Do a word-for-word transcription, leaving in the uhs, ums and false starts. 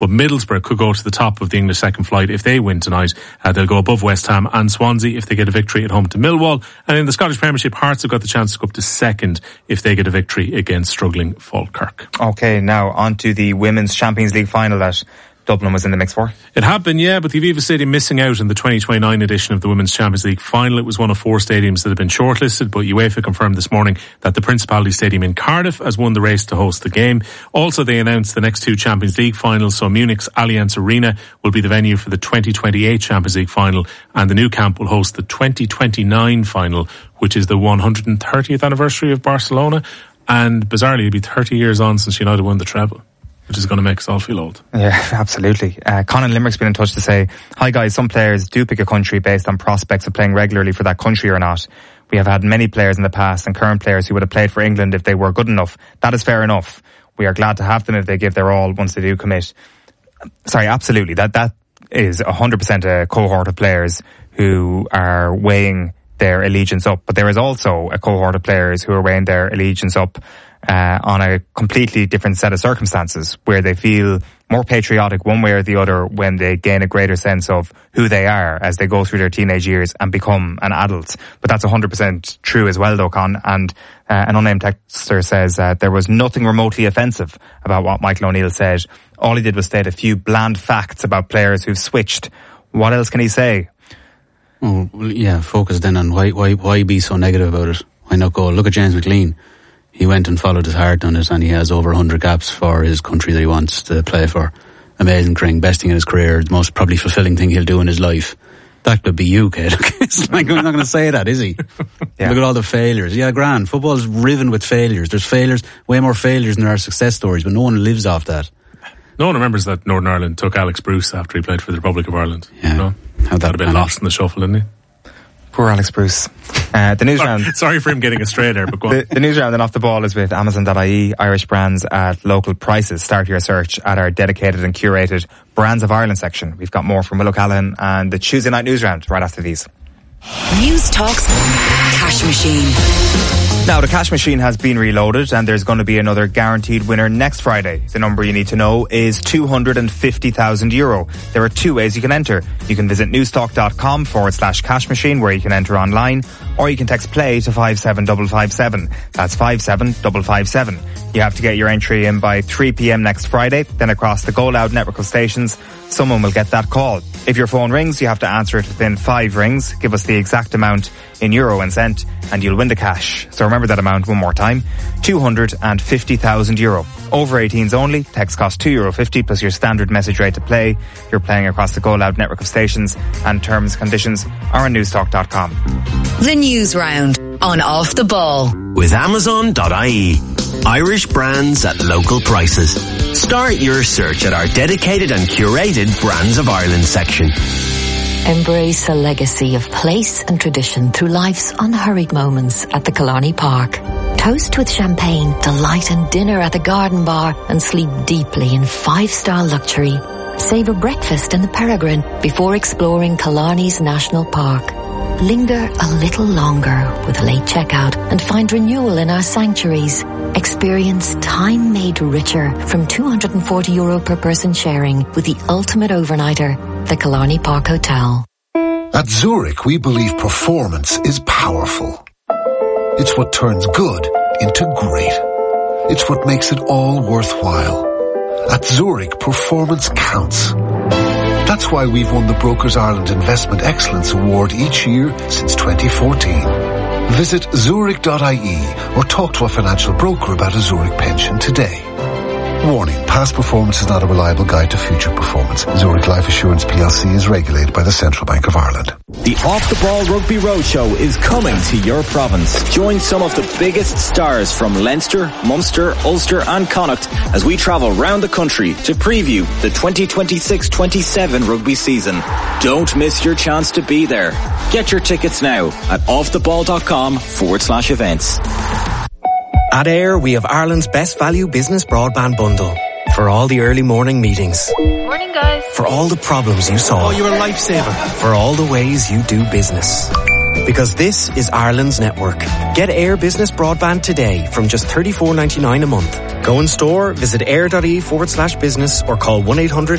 But Middlesbrough could go to the top of the English second flight if they win tonight. Uh, they'll go above West Ham and Swansea if they get a victory at home to Millwall. And in the Scottish Premiership, Hearts have got the chance to go up to second if they get a victory against struggling Falkirk. Okay, now on to the Women's Champions League final that Dublin was in the mix for. It had been, yeah, but the Aviva Stadium missing out in the twenty twenty-nine edition of the Women's Champions League final. It was one of four stadiums that had been shortlisted, but UEFA confirmed this morning that the Principality Stadium in Cardiff has won the race to host the game. Also, they announced the next two Champions League finals, so Munich's Allianz Arena will be the venue for the twenty twenty-eight Champions League final, and the Nou Camp will host the twenty twenty-nine final, which is the one hundred thirtieth anniversary of Barcelona, and bizarrely it'll be thirty years on since United won the treble, which is going to make us all feel old. Yeah, absolutely. Uh, Conan Limerick's been in touch to say, hi guys, some players do pick a country based on prospects of playing regularly for that country or not. We have had many players in the past and current players who would have played for England if they were good enough. That is fair enough. We are glad to have them if they give their all once they do commit. Sorry, absolutely. That that is one hundred percent a cohort of players who are weighing their allegiance up. But there is also a cohort of players who are weighing their allegiance up Uh, on a completely different set of circumstances, where they feel more patriotic one way or the other when they gain a greater sense of who they are as they go through their teenage years and become an adult. But that's one hundred percent true as well, though, Con. And uh, an unnamed texter says uh, there was nothing remotely offensive about what Michael O'Neill said. All he did was state a few bland facts about players who've switched. What else can he say? Oh, well, yeah, focus then on why, why, why be so negative about it? Why not go, look at James McLean. He went and followed his heart on it, and he has over one hundred caps for his country that he wants to play for. Amazing thing, best thing in his career, the most probably fulfilling thing he'll do in his life. That could be you, kid. It's like, I'm not going to say that, is he? Yeah. Look at all the failures. Yeah, grand. Football's riven with failures. There's failures, way more failures than there are success stories, but no one lives off that. No one remembers that Northern Ireland took Alex Bruce after he played for the Republic of Ireland. Yeah. You know? How'd that have been lost in the shuffle, didn't he? Poor Alex Bruce. Uh, the news sorry, round. Sorry for him getting astray there, but go on. The, the news round and off the ball is with Amazon dot I E, Irish brands at local prices. Start your search at our dedicated and curated Brands of Ireland section. We've got more from Will O'Callaghan and the Tuesday night news round right after these. News Talks Cash Machine. Now, the cash machine has been reloaded and there's going to be another guaranteed winner next Friday. The number you need to know is two hundred fifty thousand euro. There are two ways you can enter. You can visit newstalk.com forward slash cash machine where you can enter online, or you can text play to five seven five five seven. That's five seven five five seven. You have to get your entry in by three p.m. next Friday. Then across the Go Loud network of stations, someone will get that call. If your phone rings, you have to answer it within five rings. Give us the exact amount in euro and cent, and you'll win the cash. So remember that amount one more time. two hundred fifty thousand euro. Over eighteens only. Text costs two euro fifty plus your standard message rate to play. You're playing across the Go Loud network of stations, and terms and conditions are on newstalk dot com. The News Round on Off the Ball. With Amazon dot I E. Irish brands at local prices. Start your search at our dedicated and curated Brands of Ireland section. Embrace a legacy of place and tradition through life's unhurried moments at the Killarney Park. Toast with champagne, delight in dinner at the Garden Bar, and sleep deeply in five-star luxury. Savour breakfast in the Peregrine before exploring Killarney's National Park. Linger a little longer with a late checkout and find renewal in our sanctuaries. Experience time made richer from two hundred forty euro per person sharing with the ultimate overnighter, the Killarney Park Hotel. At Zurich, we believe performance is powerful. It's what turns good into great. It's what makes it all worthwhile. At Zurich, performance counts. That's why we've won the Brokers Ireland Investment Excellence Award each year since twenty fourteen. Visit zurich dot I E or talk to a financial broker about a Zurich pension today. Warning, past performance is not a reliable guide to future performance. Zurich Life Assurance P L C is regulated by the Central Bank of Ireland. The Off the Ball Rugby Roadshow is coming to your province. Join some of the biggest stars from Leinster, Munster, Ulster and Connacht as we travel round the country to preview the twenty twenty-six twenty-seven rugby season. Don't miss your chance to be there. Get your tickets now at offtheball.com forward slash events. At Air, we have Ireland's best value business broadband bundle. For all the early morning meetings. Morning, guys. For all the problems you solve. Oh, you're a lifesaver. For all the ways you do business. Because this is Ireland's network. Get Air Business Broadband today from just thirty-four ninety-nine a month. Go in store, visit air.e forward slash business or call one eight hundred